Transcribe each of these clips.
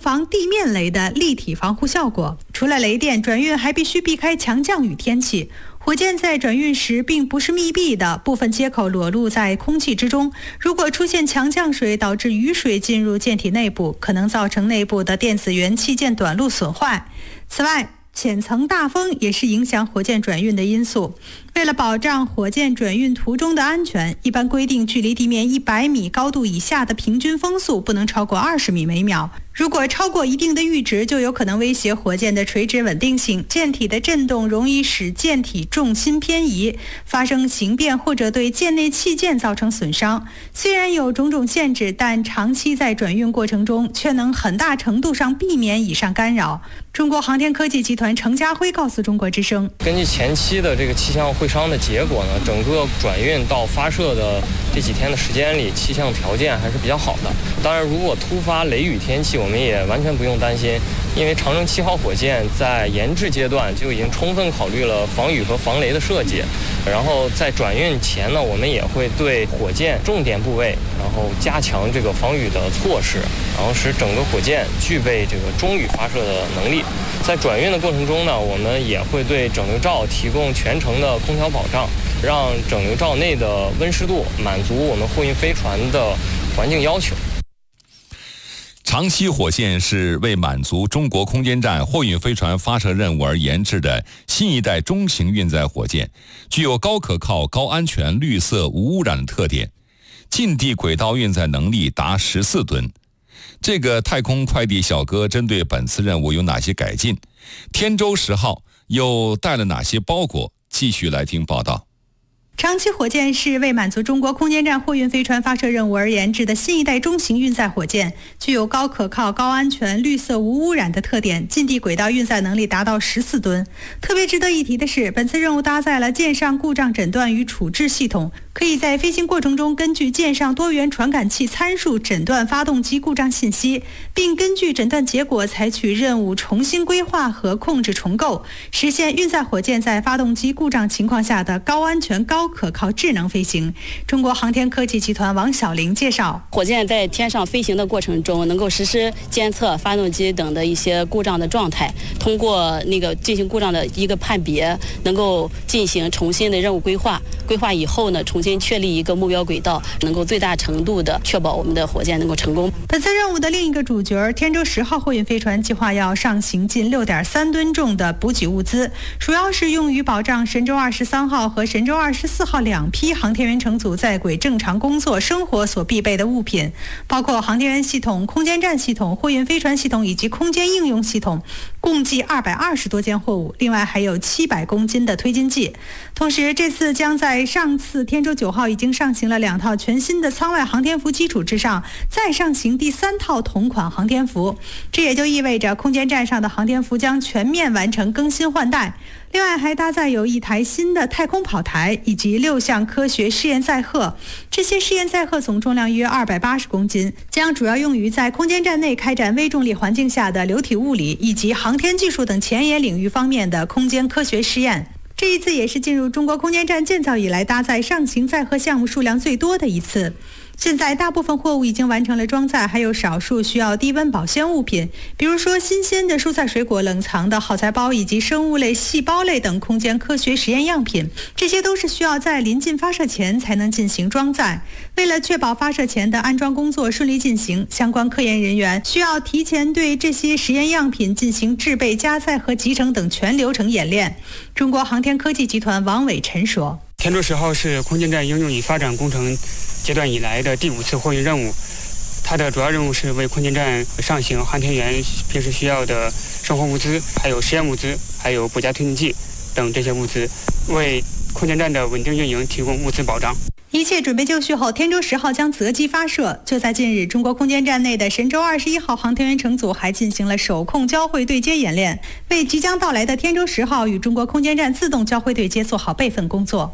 防地面雷的立体防护效果。除了雷电，转运还必须避开强降雨天气。火箭在转运时并不是密闭的，部分接口裸露在空气之中。如果出现强降水，导致雨水进入舰体内部，可能造成内部的电子元器件短路损坏。此外，浅层大风也是影响火箭转运的因素。为了保障火箭转运途中的安全，一般规定距离地面100米高度以下的平均风速不能超过20米每秒。如果超过一定的阈值，就有可能威胁火箭的垂直稳定性。舰体的震动容易使舰体重心偏移，发生形变或者对舰内器件造成损伤。虽然有种种限制，但长期在转运过程中却能很大程度上避免以上干扰。中国航天科技集团程家辉告诉中国之声， 根据前期的这个气象会商的结果呢，整个转运到发射的这几天的时间里，气象条件还是比较好的。当然，如果突发雷雨天气，我们也完全不用担心，因为长征7号火箭在研制阶段就已经充分考虑了防雨和防雷的设计。然后在转运前呢，我们也会对火箭重点部位，然后加强这个防雨的措施，然后使整个火箭具备这个中雨发射的能力。在转运的过程中呢，我们也会对整流罩提供全程的空调保障，让整流罩内的温湿度满足我们货运飞船的环境要求。 长期火箭是为满足中国空间站货运飞船发射任务而研制的新一代中型运载火箭，具有高可靠、高安全、绿色、无污染的特点，近地轨道运载能力达14吨。这个太空快递小哥针对本次任务有哪些改进？天舟10号又带了哪些包裹？继续来听报道。 长期火箭是为满足中国空间站货运飞船发射任务而研制的新一代中型运载火箭，具有高可靠、高安全、绿色无污染的特点，近地轨道运载能力达到14吨。特别值得一提的是，本次任务搭载了舰上故障诊断与处置系统，可以在飞行过程中根据舰上多元传感器参数诊断发动机故障信息，并根据诊断结果采取任务重新规划和控制重构，实现运载火箭在发动机故障情况下的高安全、高可靠智能飞行。中国航天科技集团王晓玲介绍， 火箭在天上飞行的过程中，能够实时监测发动机等的一些故障的状态，通过进行故障的一个判别，能够进行重新的任务规划。规划以后呢，重新确立一个目标轨道，能够最大程度的确保我们的火箭能够成功。 本次任务的另一个主角天舟10号货运飞船计划要上行近6.3吨重的补给物资，主要是用于保障神舟23号和神舟24号2批航天员乘组在轨正常工作生活所必备的物品，包括航天员系统、空间站系统、货运飞船系统以及空间应用系统，共计220多件货物，另外还有700公斤的推进剂。同时，这次将在上次天舟9号已经上行了2套全新的舱外航天服基础之上，再上行第3套同款航天服。这也就意味着空间站上的航天服将全面完成更新换代。另外还搭载有1台新的太空跑台以及6项科学试验载荷，这些试验载荷总重量约280公斤，将主要用于在空间站内开展微重力环境下的流体物理以及航天技术等前沿领域方面的空间科学试验。这一次也是进入中国空间站建造以来搭载上行载荷项目数量最多的一次。现在大部分货物已经完成了装载，还有少数需要低温保鲜物品，比如说新鲜的蔬菜水果冷藏的耗材包以及生物类、细胞类等空间科学实验样品，这些都是需要在临近发射前才能进行装载。为了确保发射前的安装工作顺利进行，相关科研人员需要提前对这些实验样品进行制备、加载和集成等全流程演练。中国航天科技集团王伟晨说， 天舟10号是空间站应用与发展工程阶段以来的第5次货运任务，它的主要任务是为空间站上行航天员平时需要的生活物资，还有实验物资，还有补加推进剂等这些物资，为空间站的稳定运营提供物资保障。 一切准备就绪后，天舟10号将择机发射。就在近日，中国空间站内的神舟21号航天员乘组还进行了手控交会对接演练，为即将到来的天舟10号与中国空间站自动交会对接做好备份工作。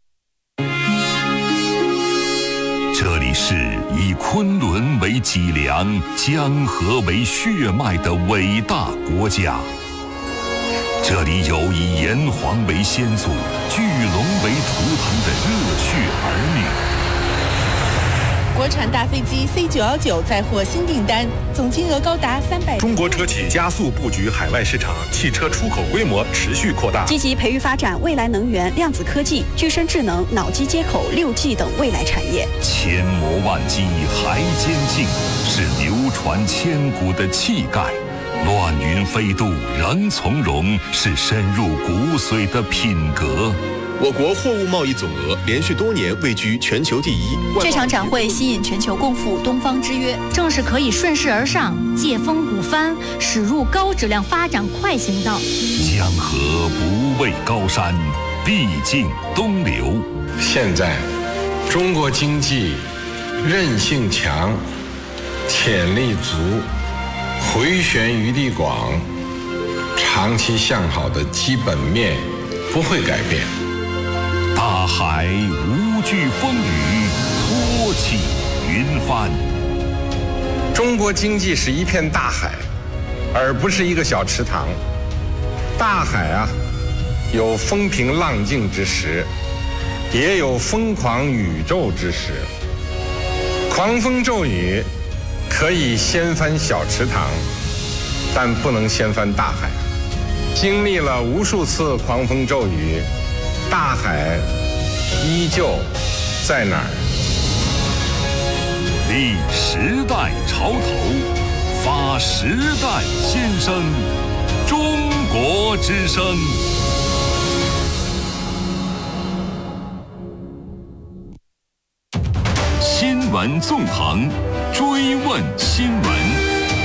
这里是以昆仑为脊梁、江河为血脉的伟大国家。这里有以炎黄为先祖、巨龙为图腾的热血儿女。 国产大飞机 C919 再获新订单，总金额高达300。 中国车企加速布局海外市场，汽车出口规模持续扩大， 积极培育发展未来能源、量子科技、具身智能、脑机接口、6G 等未来产业。 千磨万击还坚劲，是流传千古的气概。乱云飞渡仍从容，是深入骨髓的品格。 我国货物贸易总额连续多年位居全球第一。 这场展会吸引全球共赴东方之约， 正是可以顺势而上，借风鼓帆，驶入高质量发展快行道。 江河不畏高山，必经东流。 现在，中国经济韧性强，潜力足，回旋余地广，长期向好的基本面不会改变。 大海无惧风雨，托起云帆。 中国经济是一片大海，而不是一个小池塘。大海啊，有风平浪静之时，也有疯狂宇宙之时。狂风骤雨可以掀翻小池塘，但不能掀翻大海。经历了无数次狂风骤雨，大海依旧在哪儿？ 立时代潮头，发时代先声，中国之声。新闻纵横，追问新闻。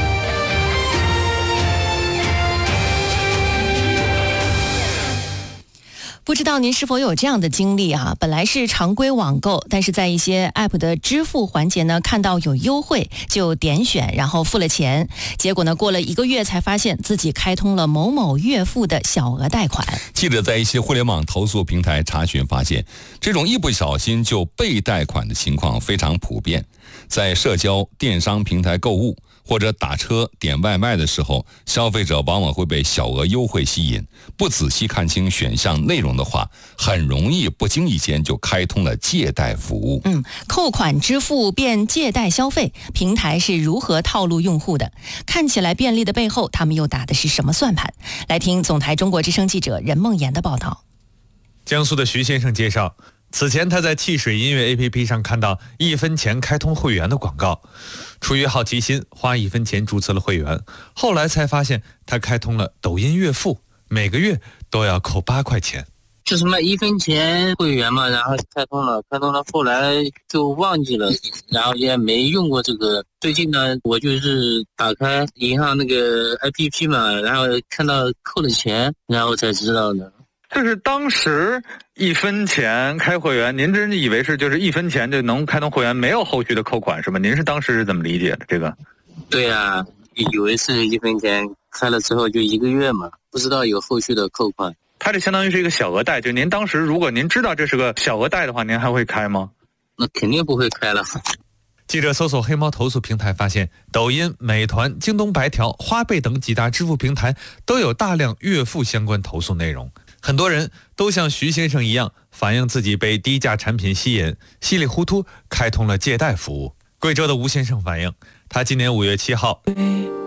不知道您是否有这样的经历啊？本来是常规网购，但是在一些 App 的支付环节呢，看到有优惠就点选，然后付了钱。结果呢，过了1个月才发现自己开通了某某月付的小额贷款。 记者在一些互联网投诉平台查询发现，这种一不小心就被贷款的情况非常普遍。在社交电商平台购物或者打车点外卖的时候，消费者往往会被小额优惠吸引，不仔细看清选项内容的话，很容易不经意间就开通了借贷服务。 扣款支付变借贷消费，平台是如何套路用户的？看起来便利的背后，他们又打的是什么算盘？来听总台中国之声记者任梦妍的报道。 江苏的徐先生介绍，此前他在汽水音乐 APP 上看到1分钱开通会员的广告，出于好奇心花1分钱注册了会员，后来才发现他开通了抖音月付，每个月都要扣8块钱。 就是卖1分钱会员嘛，然后开通了，后来就忘记了，然后也没用过这个。最近呢，我就是打开银行那个 APP 嘛，然后看到扣了钱，然后才知道的。 就是当时1分钱开会员，您真以为是就是1分钱就能开通会员，没有后续的扣款是吗？您是当时是怎么理解的这个？ 对啊，以为是1分钱开了之后就1个月嘛，不知道有后续的扣款。 它这相当于是一个小额贷，就您当时如果您知道这是个小额贷的话，您还会开吗？ 那肯定不会开了。 记者搜索黑猫投诉平台发现，抖音、美团、京东白条、花呗等几大支付平台都有大量月付相关投诉内容。很多人都像徐先生一样，反映自己被低价产品吸引，稀里糊涂开通了借贷服务。贵州的吴先生反映，他今年5月7号